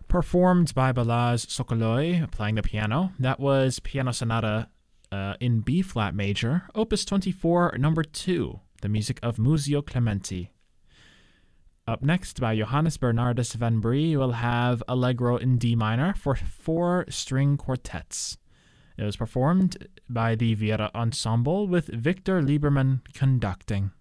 performed by Balazs Sokoloy playing the piano. That was Piano Sonata in B flat major, Opus 24, number 2, the music of Muzio Clementi. Up next, by Johannes Bernardus van Brie, we'll have Allegro in D minor for 4 string quartets. It was performed by the Viera Ensemble with Victor Lieberman conducting.